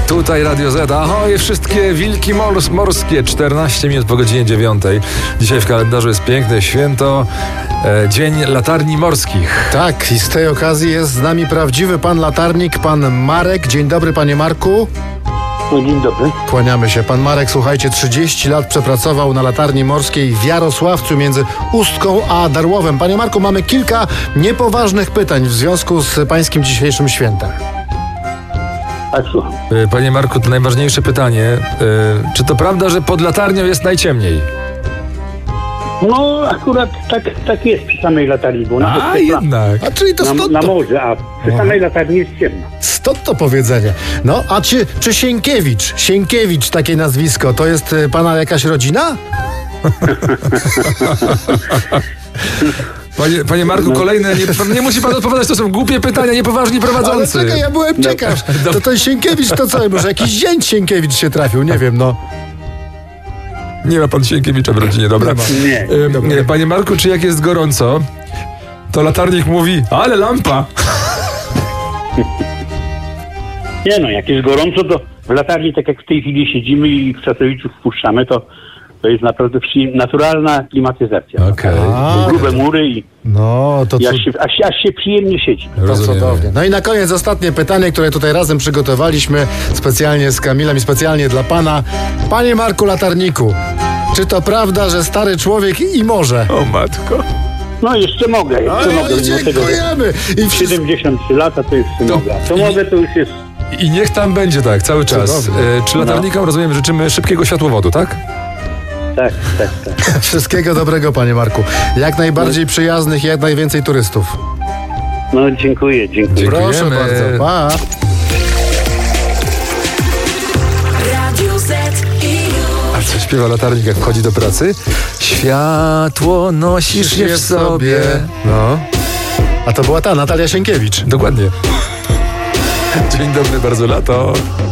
Tutaj Radio Z. Ahoj, wszystkie wilki morskie. 14 minut po godzinie 9. Dzisiaj w kalendarzu jest piękne święto. Dzień latarni morskich. Tak, i z tej okazji jest z nami prawdziwy pan latarnik, pan Marek. Dzień dobry, panie Marku. No, dzień dobry. Kłaniamy się. Pan Marek, słuchajcie, 30 lat przepracował na latarni morskiej w Jarosławcu między Ustką a Darłowem. Panie Marku, mamy kilka niepoważnych pytań w związku z pańskim dzisiejszym świętem. Tak, słucham. Panie Marku, to najważniejsze pytanie. Czy to prawda, że pod latarnią jest najciemniej? No, akurat tak jest przy samej latarni, bo jednak. A czyli to stąd na morze, a przy samej latarni jest ciemno. Stąd to powiedzenie. No, a czy Sienkiewicz, takie nazwisko, to jest pana jakaś rodzina? Panie Marku, kolejne, nie musi pan odpowiadać, to są głupie pytania, niepoważni prowadzący. Ale czekaj, ja byłem ciekaw. To ten Sienkiewicz to co? Może jakiś zięć Sienkiewicz się trafił, nie wiem, no. Nie ma pan Sienkiewicza w rodzinie, dobra. Nie. Panie Marku, czy jak jest gorąco, to latarnik mówi, ale lampa. Nie no, jak jest gorąco, to w latarni, tak jak w tej chwili siedzimy i w Czasowiczu wpuszczamy, to jest naprawdę naturalna klimatyzacja. Okej. Grube mury i No, to co? aż się przyjemnie siedzi. To Rozumiem. cudownie. No i na koniec ostatnie pytanie, które tutaj razem przygotowaliśmy specjalnie z Kamilem i specjalnie dla pana. Panie Marku Latarniku, czy to prawda, że stary człowiek i może? O matko. No jeszcze mogę, No i dziękujemy. I 73 lata to jeszcze mogę. To i- mogę, to już jest... I niech tam będzie tak, cały czas. Cudownie. Czy latarnikom, rozumiem, życzymy szybkiego światłowodu, tak? Tak. Wszystkiego dobrego, panie Marku. Jak najbardziej przyjaznych i jak najwięcej turystów. No dziękuję. Dziękujemy. Proszę bardzo. Pa. A co śpiewa latarnik, jak wchodzi do pracy? Światło nosisz je w sobie. No, A to była ta Natalia Sienkiewicz. dokładnie. Dzień dobry, bardzo lato.